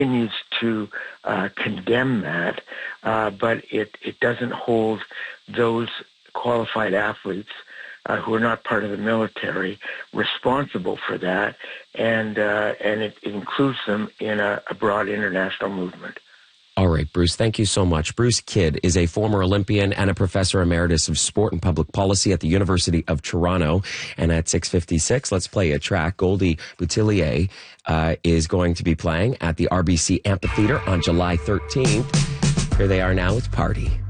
continues to condemn that, but it doesn't hold those qualified athletes who are not part of the military responsible for that, and it includes them in a broad international movement. All right, Bruce, thank you so much. Bruce Kidd is a former Olympian and a professor emeritus of sport and public policy at the University of Toronto. And at 6:56, let's play a track. Goldie Boutillier is going to be playing at the RBC Amphitheatre on July 13th. Here they are now. It's Party.